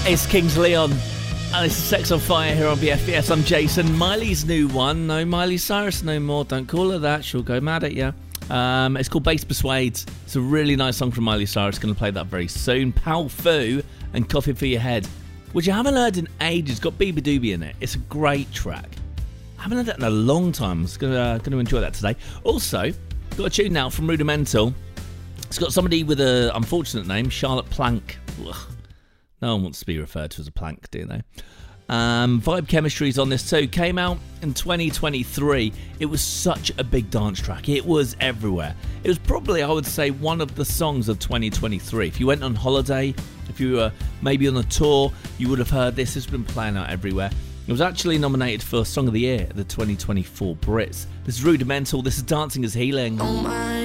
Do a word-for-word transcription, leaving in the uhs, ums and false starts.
It's Kings Leon. And this is Sex on Fire here on B F B S. I'm Jason. Miley's new one. No Miley Cyrus no more. Don't call her that. She'll go mad at you. Um, it's called Bass Persuades. It's a really nice song from Miley Cyrus. Going to play that very soon. Pal Fu and Coffee for Your Head, which I haven't heard in ages. Got Bieber Doobie in it. It's a great track. I haven't heard that in a long time. I'm going to, uh, going to enjoy that today. Also, got a tune now from Rudimental. It's got somebody with an unfortunate name, Charlotte Plank. Ugh. No one wants to be referred to as a plank, do they? Um, Vibe Chemistry's on this too. Came out in twenty twenty-three. It was such a big dance track. It was everywhere. It was probably, I would say, one of the songs of twenty twenty-three. If you went on holiday, if you were maybe on a tour, you would have heard this. Has been playing out everywhere. It was actually nominated for Song of the Year at the twenty twenty-four Brits. This is Rudimental. This is Dancing is Healing. Oh my.